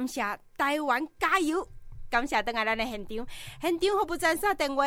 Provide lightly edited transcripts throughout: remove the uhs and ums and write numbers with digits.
感谢台湾加油！感谢等下咱的现场服务专线电话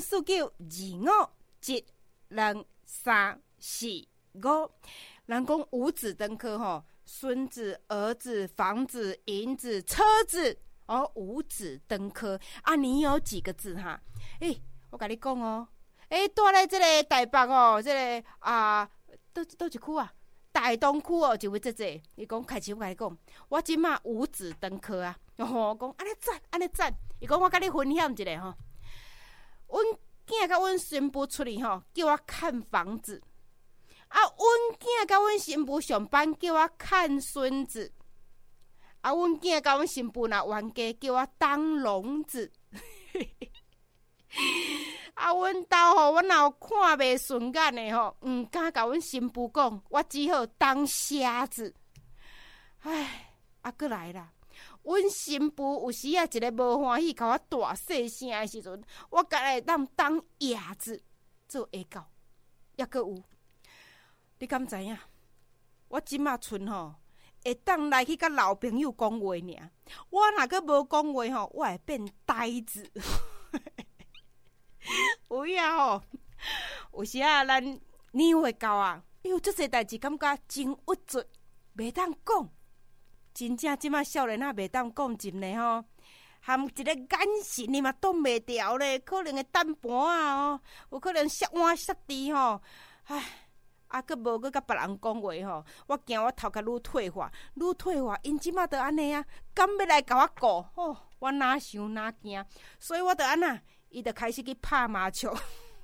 04925723445。人讲五子登科吼，孙子、儿子、房子、银子、车子哦，五子登科啊！你有几个字哈？我跟你讲哦，住在这个台北哦，这个倒一区啊？大东区哦，就会这。伊讲开始我跟你讲，我即马五子登科啊！吼，讲安尼赞。伊讲我甲你分享一下吼，阮囝甲阮新妇出去吼，叫我看房子。阮囝甲阮新妇上班，叫我看孙子。阮囝甲阮新妇若冤家，叫我当聋子。阮兜吼，我若有看袂顺眼的吼，毋敢甲阮新妇讲，我只好当瞎子。过来啦！阮新妇有时一个无欢喜，甲我大细声的时阵，我敢会当哑子做下教，抑阁有。你敢知影？我即马剩吼，会当来去甲老朋友讲话尔。我若阁无讲话吼，我会变呆子。有影吼，有时咱年岁到啊，有这些代志感觉真郁卒，袂当讲。真正即马少年仔袂当讲真嘞吼，含一个眼神你嘛挡袂牢咧，可能会等盘啊有可能摔碗摔地吼，佫无佫甲别人讲话吼，我惊我头壳愈退化，因即马都安尼啊，敢要来甲我顾我哪想哪惊，所以我就安那，伊就开始去拍麻将。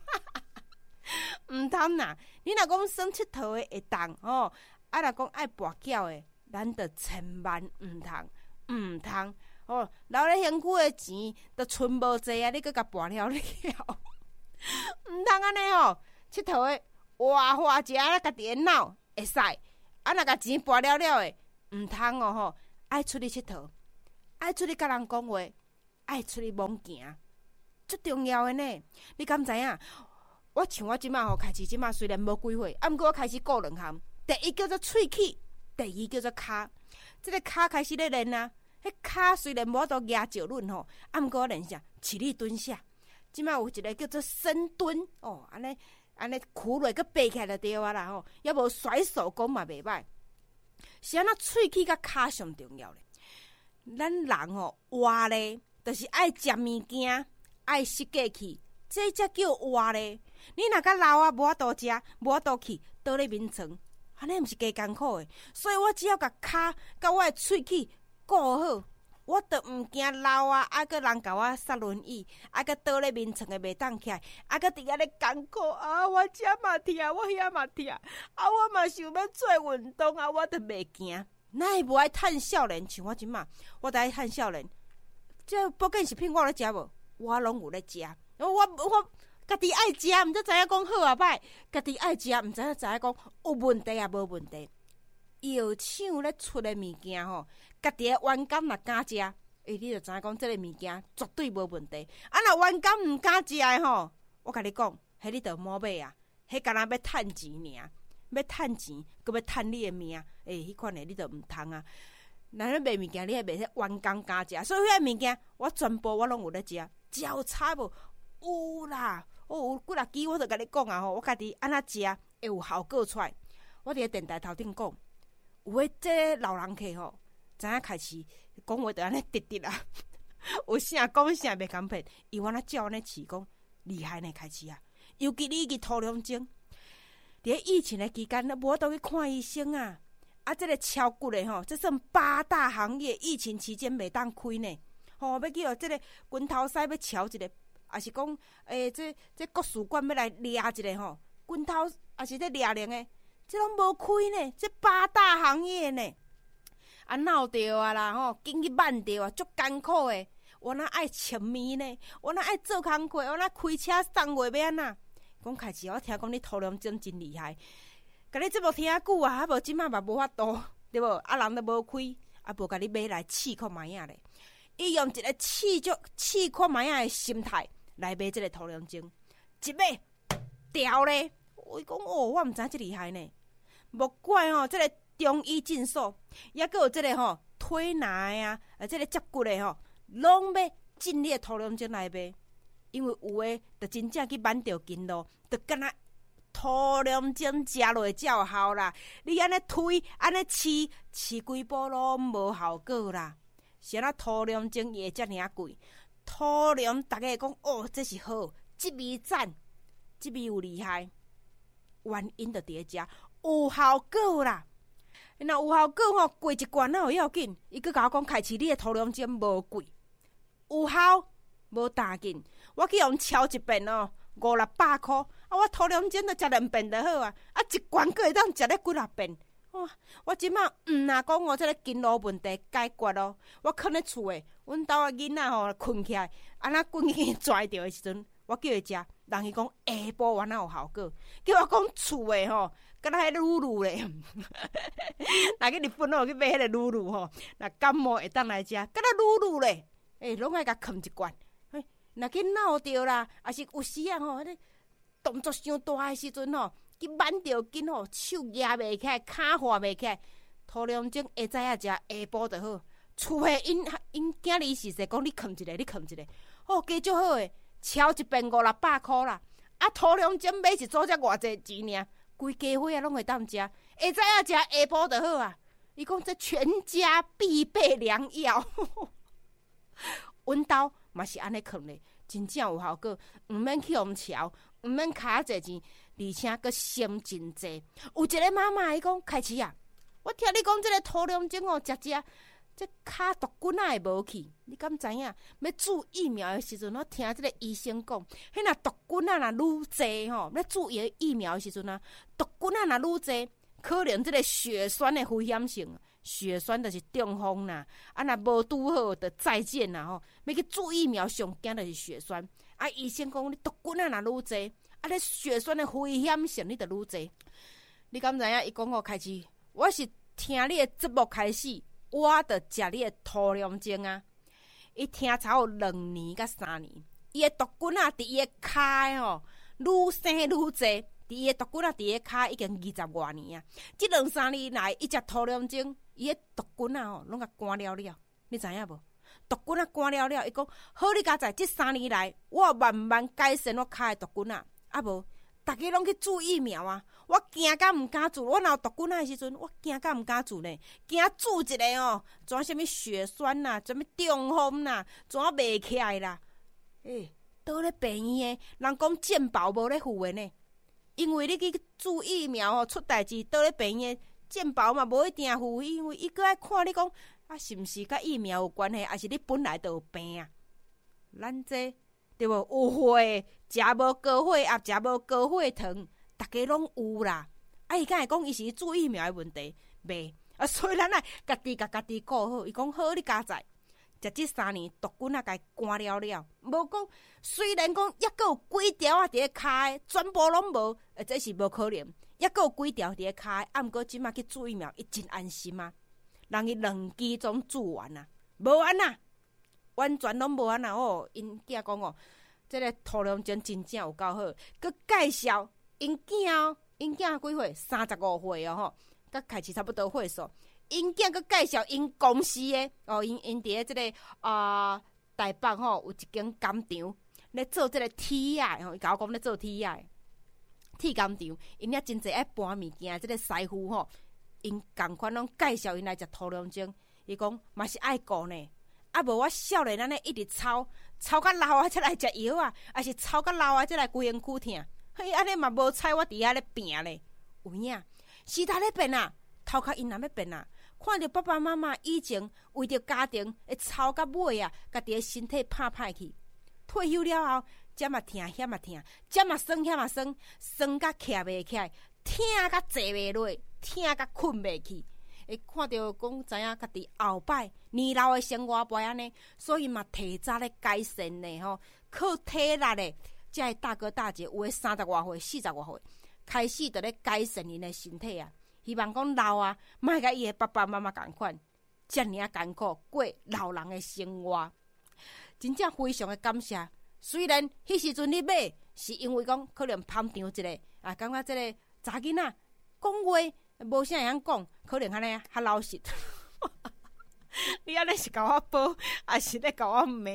毋通啦，你若讲耍佚佗的会当若讲爱跋筊的。咱着千万毋通留咧身躯的钱，着剩无济啊！你搁甲跋了，毋通安尼佚佗的活花食咧，家己的脑会使。若甲钱跋了的，毋通爱出去佚佗，爱出去甲人讲话，爱出去妄行，最重要的呢。你敢知影？我像我即马开始即马虽然无几岁，毋过我开始顾两项，第一叫做喙齿。第二叫做骹，这个骹开始咧练啊。迄骹虽然无法度举石轮毋过我练啥？起立蹲下。即摆有一个叫做深蹲安尼苦落个爬起来就对啊啦要无甩手功嘛袂歹。是安那喙齿甲骹上重要咧。咱人活咧，就是爱食物件，爱吸过去，这才叫活咧。你若甲老啊无法度食，无法度去，倒咧眠床。安尼毋是加艰苦的，所以我只要甲骹甲我的喙齿顾好，我着毋惊老啊，个人甲我杀轮椅，个倒咧眠床的袂当起来，个伫遐咧艰苦我这嘛疼，我遐嘛疼，我嘛想要做运动我着袂惊，哪会无爱趁少年？像我即马，我着爱趁少年。这保健食品我有咧食无？我拢有咧食，我。家己爱食，毋知影讲好啊歹；家己爱食，毋知影讲有问题啊无问题。药厂咧出的物件家己的员工若敢食，你就知影讲这个物件绝对无问题。若员工毋敢食的我甲你讲，迄你着莫买啊，迄干那要趁钱尔，要趁钱，佮要趁你的命。迄款的你着毋通啊。若咧卖物件，你还卖迄员工敢食，所以迄物件我全部我拢有咧食，有差无？有啦。有几若支我著甲你讲我家己安怎食会有效果出来。我伫咧电台头顶讲，有诶这老人客知影开始讲话著安尼直直啊，有啥讲啥袂甘骗，伊我那照安尼饲讲厉害呢开始啊。尤其你去土龙钟，伫咧疫情的期间，无倒去看医生啊。这个超骨的这算8大行业，疫情期间袂当开呢。要去这个拳头师要超一个。也是讲，这国术馆要来抓一个拳头，也是这抓人的，这拢无开呢。这8大行业呢，闹着啊啦经济慢着啊，足艰苦的。我哪爱沉迷呢？我哪爱做工课？我哪开车送货要安那？讲开始我听讲你头两针真厉害，甲你这无听久啊，无即摆嘛无法度，对无？人都无开，无甲你买来试看卖影咧。伊用一个试看卖影的心态。来买这个头两钟，一买掉咧。我讲我毋知这厉害呢。莫怪这个中医诊所，也阁有这个推拿的啊，这个接骨的吼，拢要进你的涂龙井来卖，因为有诶，就真正去挽着筋咯，就敢若涂龙井食落才有效啦。你安尼推，安尼饲规步拢无效果啦。是安那涂龙井伊会遮尔贵？涂龙大家会讲哦，这是好，这味赞，这味有厉害，原因就伫遮有效果啦。若有效果吼，过一关哪有要紧？伊佫甲我讲，开市你的涂龙井无贵，有效无大紧。我去用敲一遍哦，500-600箍，我涂龙井就食2遍就好啊。一罐佫会当食咧几6遍。哇！我即马若讲我这个筋络问题解决咯，我囥咧厝诶，阮兜诶囡仔吼困起来，安那滚去拽着诶时阵，我叫伊食，人伊讲下晡原来有效果，叫我讲厝诶吼，敢若迄露露咧，若去日本吼去买迄个露露吼，若感冒会当来食，敢若露露咧，拢爱甲囥一罐，若去闹着啦，也是有时啊吼，迄个动作伤大诶时阵吼。去挽着筋吼，手压袂起来，骹滑袂起来，涂龙井会知影食，下晡就好。厝诶，因囝儿是说讲你囥一个，你囥一个，哦，加足好诶，敲一遍500-600箍啦。啊，涂龙井买一组才偌济钱尔，规家伙啊拢会当食，会知影食，下晡就好啊。伊讲这全家必备良药，阮兜嘛是安尼囥咧，真正有效果，毋免去互敲，毋免卡侪钱。而且佫心真济，有一个妈妈伊讲开始啊，我听你讲这个涂龙井哦，食这骹毒菌仔会无去。你敢知影？要注疫苗的时阵，我听这个医生讲，迄若毒菌仔若愈济吼，要注疫苗的时阵啊，毒菌仔若愈济，可能这个血栓的危险性，血栓就是中风啦，啊若无拄好就再见啦吼。要去注疫苗，上惊就是血栓。啊，医生讲你毒菌仔若愈济。啊！咧血栓的危险性，你就愈济。你敢知影？伊讲我开始，我是听你的节目开始，我就食你的涂龙井啊。伊听超有2年甲3年，伊的毒菌啊，伫伊的骹吼，愈生愈济。伫伊的毒菌啊，伫伊骹已经20多年啊。即2-3年来，伊食涂龙井，伊的毒菌啊吼，拢甲赶了了。你知影无？毒菌啊赶了了，伊讲好，你家在即3年来，我慢慢改善我骹的毒菌啊。啊无，大家拢去注疫苗啊！我惊甲毋敢注，我若有毒菌仔的时阵，我惊甲毋敢注呢。惊注一个哦，怎什物血栓啦，怎物中风啦，怎袂起来啦？倒咧病院诶，人讲健保无咧付诶呢。因为你去注疫苗哦，出代志倒咧病院，健保嘛无一定付，因为伊搁爱看你讲啊，是毋是甲疫苗有关系，还是你本来就有病啊？咱这对无有血。食无高血压，食无高血糖，逐家拢有啦。啊，伊敢会讲伊是注疫苗的问题，袂啊，所以咱爱家己顾好。伊讲好，你家在食即3年毒菌啊，甲伊赶了了。无讲，虽然讲抑阁有几条啊伫咧骹的，全部拢无，这是无可能。抑阁有几条伫咧骹的，啊，毋过即马去注疫苗，伊真安心啊。人伊2支总注完啊，无安啊，完全拢无安啊。哦，因囝讲哦。这个涂龙井真正有够好，佮介绍因囝哦，因囝几岁？35岁哦吼，佮开始差不多岁数。因囝佮介绍因公司的哦，因伫咧这个台北吼有一间工厂咧做这个铁啊，吼，伊甲我讲咧做铁啊，铁工厂，因遐真济爱搬物件，这个师傅吼，因共款拢介绍因来食涂龙井，伊讲嘛是爱顾呢。啊，无我少年安尼一直操到老啊，才来食药啊，还是操到老啊，才来规身躯疼。嘿，安尼嘛无采我伫遐咧拼咧，有影？时代咧变啊，头壳因若要变啊，看着爸爸妈妈以前为着家庭会操到尾啊，家己的身体拍歹去。退休了后，这嘛疼，遐嘛疼，这嘛酸，遐嘛酸，酸甲徛袂起来，疼甲坐袂落，疼甲困袂去。会看到讲知影家己后摆年老的生活袂安尼，所以嘛提早咧改善呢吼，靠体力咧，这些大哥大姐有诶30外岁、40外岁，开始就咧改善因的身体啊。希望讲老啊，莫甲伊的爸爸妈妈共款，遮尔艰苦过老人的生活，真正非常的感谢。虽然迄时阵你买，是因为讲可能捧场一个啊，感觉这个查囡仔讲话。无啥会晓讲，可能安尼较老实。 你安尼是甲我报，还是咧甲我骂？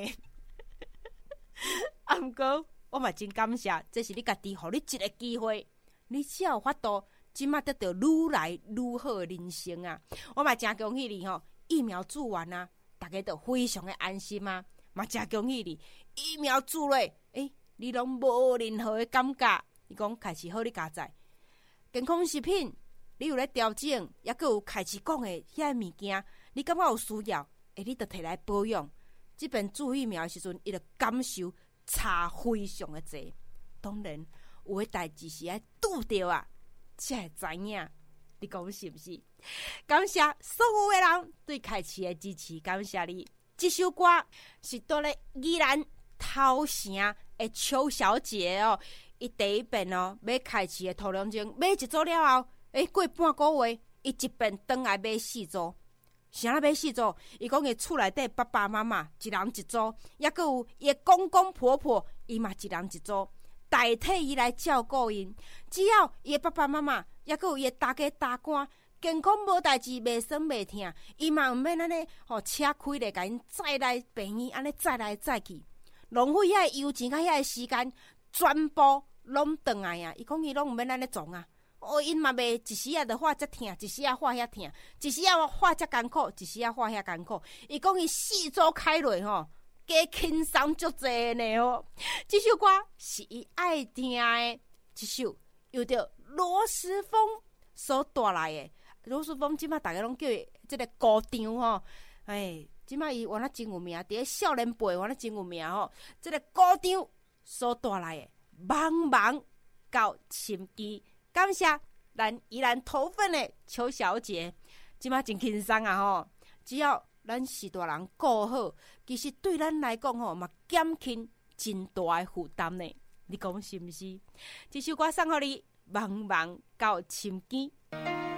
啊，毋过我嘛真感谢，这是你家己，互你一个机会，你才有法度，即马得到愈来愈好的人生啊！我嘛真恭喜你吼，疫苗做完啊，大家都非常的安心啊！嘛真恭喜你，疫苗做落，你拢无任何的感觉，你讲开始好，你加在健康食品，你有咧调整，也佫有开始讲的遐物件，你感觉有需要，你就摕来保养。即边注疫苗的时阵，伊就感受差非常的济。当然，有诶代志是爱拄着啊，才会知影。你讲是毋是？感谢所有诶人对开市的支持，感谢你。这首歌是倒咧宜兰头城的邱小姐哦，伊第一遍哦买开市的土壤种，买一组了后，过半个月，伊一遍转来买4组。啥买4组？伊讲伊厝内底爸爸妈妈一人一组，也佫有伊公公婆婆，伊嘛一人一组，代替伊来照顾因。只要伊爸爸妈妈，也佫有伊大家大官，健康无代志，袂酸袂痛，伊嘛毋免安尼车开咧，甲因载来病院，安尼载来载去，浪费遐油钱甲遐时间，全部拢转来啊！伊讲伊拢毋免安尼做啊。因嘛袂一时啊，就化遮疼，一时啊化遐疼，一时啊化遮艰苦，一时啊化遐艰苦。伊讲伊4组开落吼，加轻松足济呢吼。这首歌是伊爱听的，这首由着罗时丰所带来的。罗时丰即马大家拢叫伊即个歌唱吼，即马伊原来真有名，伫咧少年辈原来真有名吼。即个歌唱所带来的茫茫到深机。感谢咱宜兰头份的邱小姐，即马真轻松啊吼！只要咱是大人顾好，其实对咱来讲吼，嘛减轻真大的负担呢。你讲是毋是？这首歌送互你，茫茫到深更。